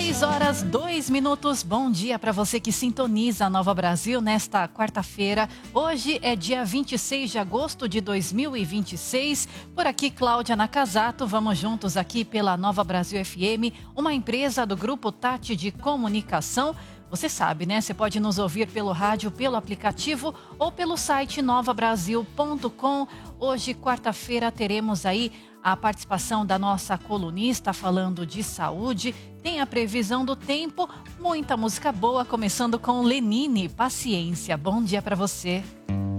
6h02. Bom dia para você que sintoniza a Nova Brasil nesta quarta-feira. Hoje é dia 26 de agosto de 2026. Por aqui, Cláudia Nakazato. Vamos juntos aqui pela Nova Brasil FM, uma empresa do Grupo Tati de Comunicação. Você sabe, né? Você pode nos ouvir pelo rádio, pelo aplicativo ou pelo site novabrasil.com. Hoje, quarta-feira, teremos aí a participação da nossa colunista falando de saúde. Tem a previsão do tempo, muita música boa, começando com Lenine, Paciência. Bom dia para você.